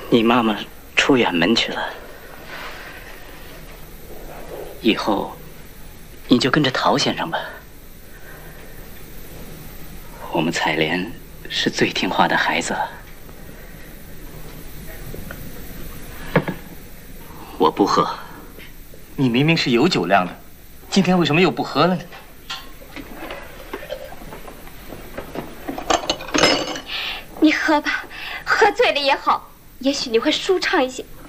你妈妈出远门去了，以后你就跟着陶先生吧。我们采莲是最听话的孩子了。我不喝。 你明明是有酒量的，今天为什么又不喝了呢？ 你喝吧，喝醉了也好，也许你会舒畅一些。